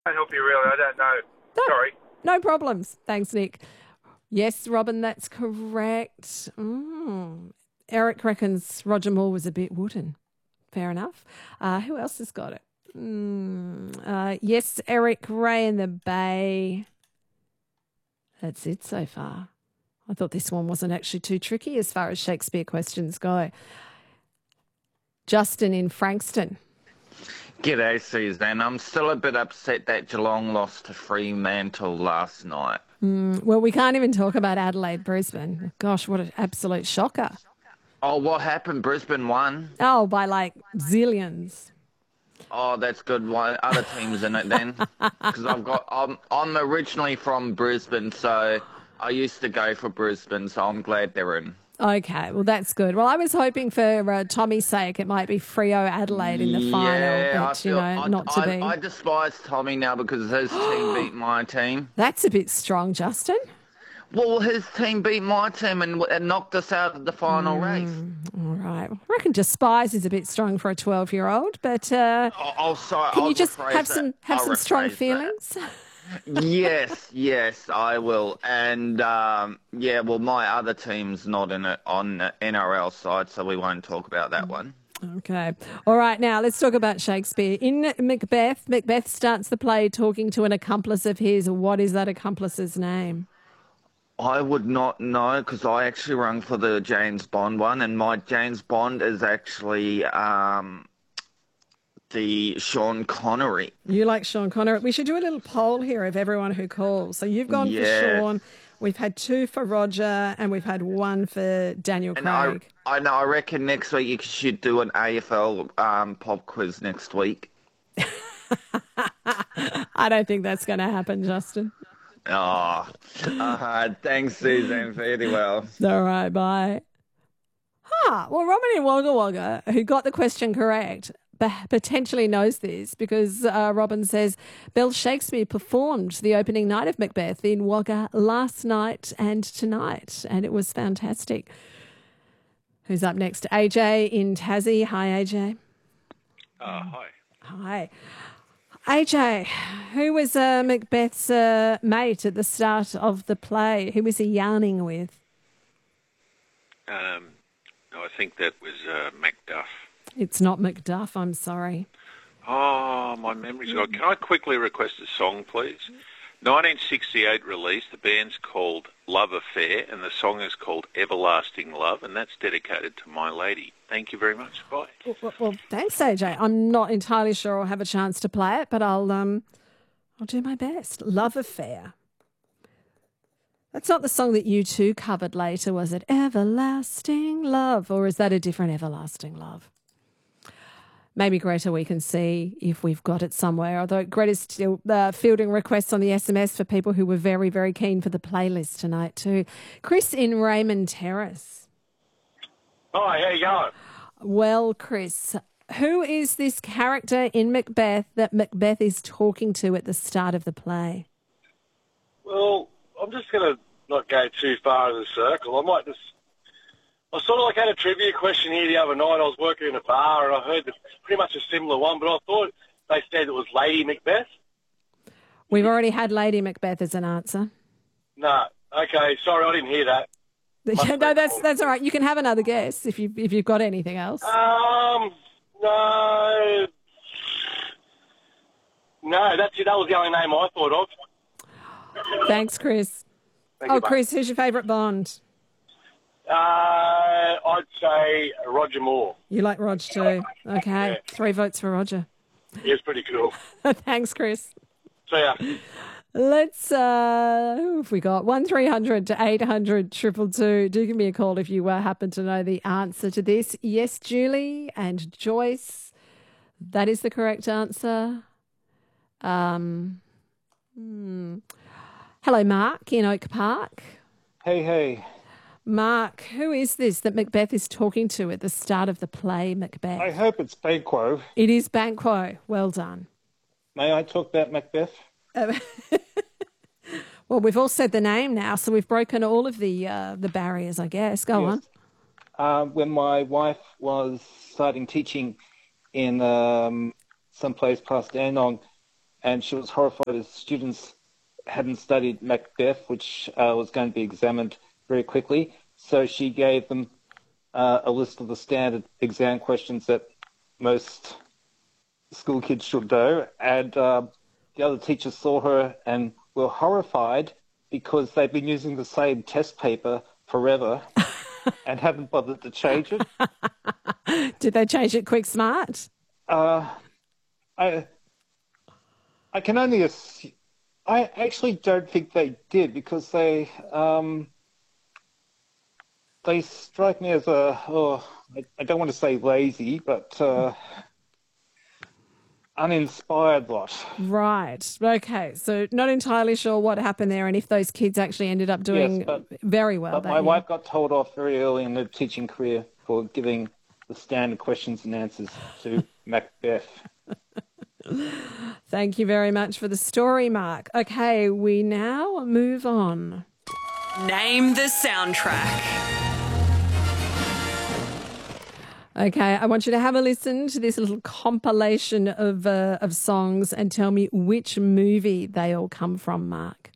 Can't help you really. I don't know. No, Sorry. no problems. Thanks, Nick. Yes, Robin, that's correct. Eric reckons Roger Moore was a bit wooden. Fair enough. Who else has got it? Yes, Eric, Ray in the Bay. That's it so far. I thought this one wasn't actually too tricky as far as Shakespeare questions go. Justin in Frankston. G'day, Suzanne. I'm still a bit upset that Geelong lost to Fremantle last night. Well, we can't even talk about Adelaide, Brisbane. Gosh, what an absolute shocker. Oh, what happened? Brisbane won? Oh, by like zillions. Oh, that's good. Why other teams in it then? Because I'm originally from Brisbane, so I used to go for Brisbane, so I'm glad they're in. Okay, well, that's good. Well, I was hoping for Tommy's sake it might be Freo Adelaide in the final, but, not to be. I despise Tommy now because his team beat my team. That's a bit strong, Justin. Well, his team beat my team and knocked us out of the final race. All right. I reckon despise is a bit strong for a 12-year-old, but Sorry. can I'll you just have I'll some strong rephrase feelings? Yes, I will. And, well, my other team's not in it on the NRL side, so we won't talk about that one. Okay. All right, now let's talk about Shakespeare. In Macbeth, Macbeth starts the play talking to an accomplice of his. What is that accomplice's name? I would not know because I actually rung for the James Bond one, and my James Bond is actually the Sean Connery. You like Sean Connery. We should do a little poll here of everyone who calls. So you've gone for Sean. We've had 2 for Roger, and we've had 1 for Daniel Craig. I know. I reckon next week you should do an AFL pop quiz next week. I don't think that's going to happen, Justin. Oh, thanks, Susan. Very well. All right, bye. Well, Robin in Wagga Wagga, who got the question correct, potentially knows this because Robin says Bell Shakespeare performed the opening night of Macbeth in Wagga last night and tonight, and it was fantastic. Who's up next? AJ in Tassie. Hi, AJ. Hi. Hi. AJ, who was Macbeth's mate at the start of the play? Who was he yarning with? I think that was Macduff. It's not Macduff, I'm sorry. Oh, my memory's gone. Can I quickly request a song, please? 1968 release, the band's called Love Affair, and the song is called Everlasting Love, and that's dedicated to my lady. Thank you very much. Bye. Well, thanks, AJ. I'm not entirely sure I'll have a chance to play it, but I'll do my best. Love Affair. That's not the song that U2 covered later, was it? Everlasting Love, or is that a different Everlasting Love? Maybe, Greta, we can see if we've got it somewhere, although Greta's still fielding requests on the SMS for people who were very, very keen for the playlist tonight too. Chris in Raymond Terrace. Hi, how you going? Well, Chris, who is this character in Macbeth that Macbeth is talking to at the start of the play? Well, I'm just going to not go too far in the circle. I sort of had a trivia question here the other night. I was working in a bar and I heard pretty much a similar one, but I thought they said it was Lady Macbeth. We've already had Lady Macbeth as an answer. No. Okay, sorry, I didn't hear that. No, that's all right. You can have another guess if you've got anything else. No. No, that's it. That was the only name I thought of. Thanks, Chris. Thank you, Chris, who's your favourite Bond? I'd say Roger Moore. You like Rog too? Okay, Yeah. 3 votes for Roger. He was pretty cool. Thanks, Chris. See ya. Let's, who have we got? 1300 to 800 222. Do give me a call if you happen to know the answer to this. Yes, Julie and Joyce. That is the correct answer. Hello, Mark in Oak Park. Hey. Mark, who is this that Macbeth is talking to at the start of the play, Macbeth? I hope it's Banquo. It is Banquo. Well done. May I talk about Macbeth? Well, we've all said the name now, so we've broken all of the barriers, I guess. Go on. When my wife was starting teaching in some place past Dandenong, and she was horrified as students hadn't studied Macbeth, which was going to be examined very quickly. So she gave them a list of the standard exam questions that most school kids should know, and the other teachers saw her and were horrified because they've been using the same test paper forever and haven't bothered to change it. Did they change it quick smart? I can only assume. I actually don't think they did, because they strike me as I don't want to say lazy, but uninspired lot. Right. Okay. So not entirely sure what happened there and if those kids actually ended up doing very well. But my wife got told off very early in her teaching career for giving the standard questions and answers to Macbeth. Thank you very much for the story, Mark. Okay, we now move on. Name the soundtrack. Okay, I want you to have a listen to this little compilation of songs and tell me which movie they all come from, Mark.